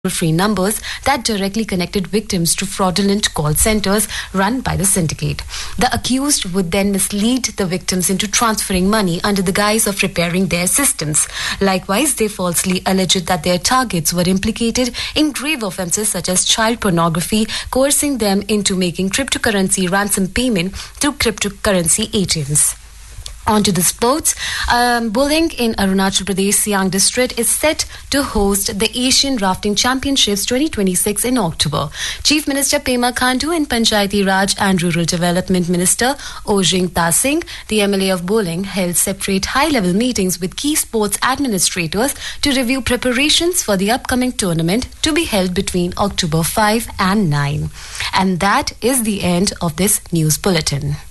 toll-free numbers that directly connected victims to fraudulent call centers run by the syndicate. The accused would then mislead the victims into transferring money under the guise of repairing their systems. Likewise, they falsely alleged that their targets were implicated in grave offences such as child pornography, coercing them into making cryptocurrency ransom payment through cryptocurrency agents. On to the sports. Bowling in Arunachal Pradesh Siang district is set to host the Asian Rafting Championships 2026 in October. Chief Minister Pema Khandu and Panchayati Raj and Rural Development Minister Ojing Tasing, the MLA of Bowling, held separate high-level meetings with key sports administrators to review preparations for the upcoming tournament to be held between October 5 and 9. And that is the end of this news bulletin.